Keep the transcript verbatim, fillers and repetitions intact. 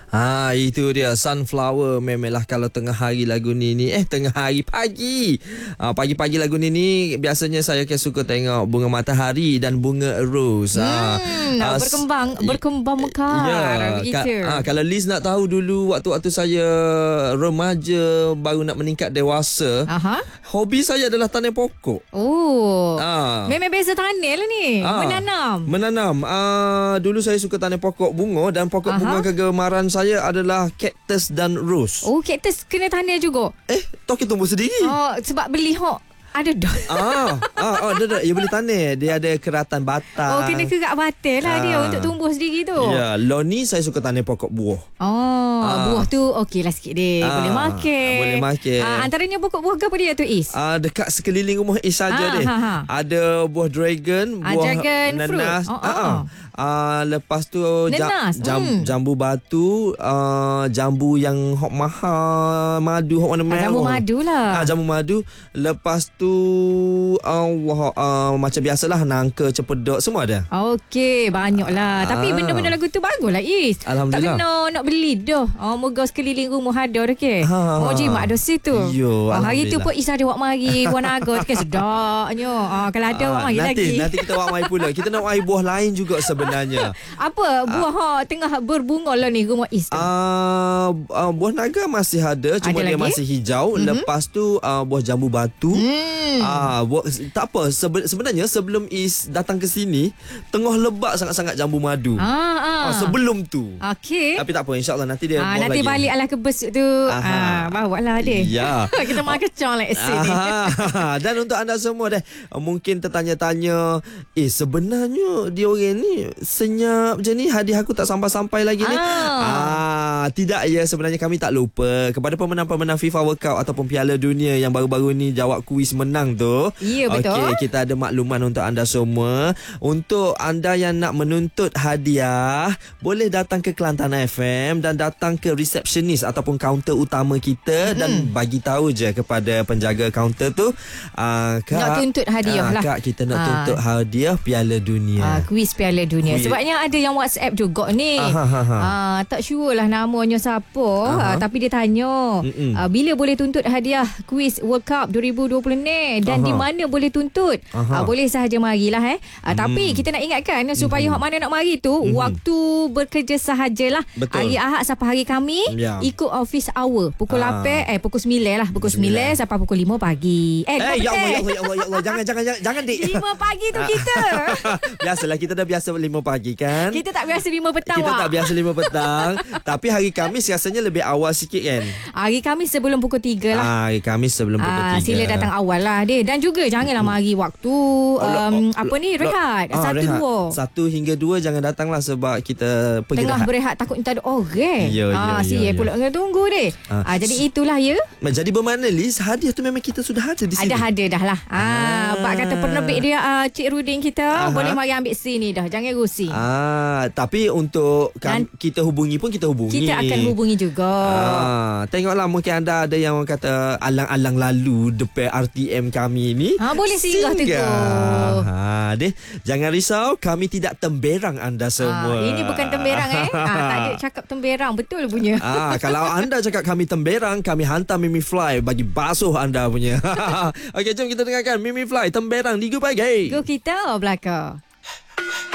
Ha, itu dia Sunflower. Memanglah kalau tengah hari lagu ni ni eh tengah hari pagi. Ha, pagi-pagi lagu ni ni biasanya saya akan suka tengok bunga matahari dan bunga rose. Ha, Hmm, ha, berkembang berkembang mekar Ya, begitu. ka, ha, kalau Liz nak tahu dulu waktu-waktu saya remaja baru nak meningkat dewasa, Aha. hobi saya adalah tanam pokok. Oh. Ah. Memang biasa tanam lah ni. Ah, Menanam. Menanam. Ah, dulu saya suka tanam pokok bunga dan pokok Aha. bunga kegemaran saya adalah cactus dan rose. Oh, kaktus kena tanam juga. Eh, toki tumbuh sendiri. Oh, sebab beli hok ada dah. Ah, ah, oh, dia, dia, dia boleh tanam. Dia ada keratan batang. Oh, kena kerak batal lah Ah. dia untuk tumbuh sendiri tu. Ya, lo ni saya suka tanam pokok buah. Oh, Ah. buah tu okey lah sikit deh. Ah, Boleh makan. boleh makan. Ah, antaranya pokok buah ke apa dia tu, Is? Ah, dekat sekeliling rumah Is saja Ah, deh. ha, ha. Ada buah dragon, Ah, buah dragon fruit. nanas. Oh, Ah, oh. ah. Ah, lepas tu ja- Nanas, jam, hmm. jambu batu, ah, jambu yang hok mahal, madu hok warna Ah, merah. jambu madu lah. Ah, jambu madu. Lepas tu Allah ah, macam biasalah nangka, cempedok semua ada. Okey, banyak lah. Tapi Ah. benda-benda lagu tu bagus lah, Is. Alhamdulillah. Tak kena nak beli dah. Oh, moga sekeliling rumah ada dah ke. Ha, Oh, jimat dah situ. Yo, Oh, hari tu Alhamdulillah. pun Is ada wak mari buah naga kan sedapnya. Ah, kalau ada wak Ah, mari nanti, lagi. Nanti kita wak mai pula. Kita nak wak buah lain juga sebenarnya. Apa buah ha tengah berbunga lah ni rumah Is tu? Uh, uh, buah naga masih ada, cuma Ada dia lagi? masih hijau. Mm-hmm. Lepas tu uh, buah jambu batu. Hmm. Ah, buah, tak apa. Sebe- sebenarnya sebelum Is datang ke sini, tengah lebak sangat-sangat jambu madu. Ah, ah. Ah, sebelum tu. Okey. Tapi tak apa, insya-Allah nanti dia Ah, buah nanti lagi. balik alah ke bus tu. Ah, Aha. bawa lah dia. Ya. Kita makan kecong lah kat sini. Ah, dan untuk anda semua deh, mungkin tertanya-tanya, eh sebenarnya dia orang ni senyap je ni, hadiah aku tak sampai-sampai lagi ni. Ah. Ah, tidak ya, sebenarnya kami tak lupa kepada pemenang-pemenang FIFA World Cup ataupun Piala Dunia yang baru-baru ni jawab kuis menang tu. Ya, betul. Okey, kita ada makluman untuk anda semua. Untuk anda yang nak menuntut hadiah, boleh datang ke Kelantan F M dan datang ke resepsionis ataupun kaunter utama kita mm-hmm. dan bagi tahu je kepada penjaga kaunter tu, uh, Kak, Nak tuntut hadiah ah, lah. Kak, kita nak Ah. tuntut hadiah Piala Dunia. Ah, kuis Piala Dunia. Kuis. Sebabnya ada yang WhatsApp juga ni. Aha, aha. Ah, tak sure lah namanya siapa. Ah, tapi dia tanya ah, bila boleh tuntut hadiah kuis World Cup dua ribu dua puluh ni dan Aha. di mana boleh tuntut. Ah, Aha. boleh sahaja marilah eh. Ah, Hmm. Tapi kita nak ingatkan supaya hak mana nak mari tu Hmm. waktu bekerja sahajalah. Betul. Hari Ahad sampai hari Khamis Ya. ikut office hour pukul Ah. lapan eh pukul sembilan lah pukul sembilan sampai pukul lima pagi. Eh, Eh, ya Allah, ya lima petang. Allah, ya Allah, ya Allah. Jangan, jangan, jangan, jangan, Dik. lima pagi tu kita. Biasalah, kita dah biasa lima pagi kan? Kita tak biasa lima petang. Kita Wak. tak biasa lima petang. Tapi hari Khamis rasanya lebih awal sikit kan? Hari Khamis sebelum pukul tiga lah. Ah, hari Khamis sebelum pukul Ah, tiga. sila datang awal lah dia. Dan juga janganlah mari waktu um, lo- apa ni lo- rehat. ah, Satu rehat. dua. Satu hingga dua jangan datang lah sebab kita pergi Tengah rehat. berehat takut tak ada orang. Ya, ya, ah, ya, siap ya. pula kena tunggu deh. Ah. Ah, jadi itulah ya. Jadi bermakna Liz, hadiah tu memang kita sudah ada di sini. Ada ada dah lah. Ah, Ah. Pak kata penerbit dia uh, Cik Rudin kita Aha. boleh mari ambil sini dah. Jangan rusi. Ah, tapi untuk kan, Dan- kita hubungi pun kita hubungi. Kita akan hubungi juga. Ah, tengoklah mungkin anda ada yang orang kata alang-alang lalu depan R T M kami ni. Ah, boleh singgah tu. Ha, deh, jangan risau, kami tidak temberang anda semua. Ah, ini bukan temberang eh. Ah, tak ada cakap temberang betul punya. Ah, kalau anda cakap kami temberang, kami hantar Mimi Fly bagi basuh anda punya. Okey, jom kita dengarkan Mimi Fly temberang di Go Pagi. Go kita belakang.